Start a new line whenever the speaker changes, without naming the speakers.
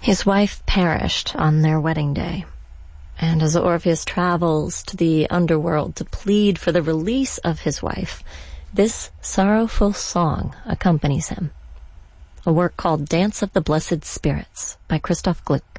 His wife perished on their wedding day, and as Orpheus travels to the underworld to plead for the release of his wife, this sorrowful song accompanies him. A work called Dance of the Blessed Spirits by Christoph Gluck.